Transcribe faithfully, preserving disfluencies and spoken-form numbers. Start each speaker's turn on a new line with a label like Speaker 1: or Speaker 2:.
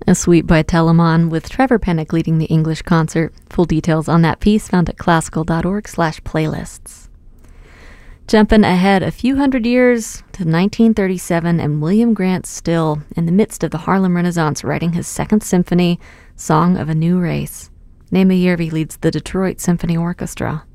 Speaker 1: A suite by Telemann, with Trevor Pennock leading the English concert. Full details on that piece found at classical.org slash playlists. Jumping ahead a few hundred years to nineteen thirty-seven, and William Grant Still in the midst of the Harlem Renaissance writing his second symphony, Song of a New Race. Name a year he leads the Detroit Symphony Orchestra.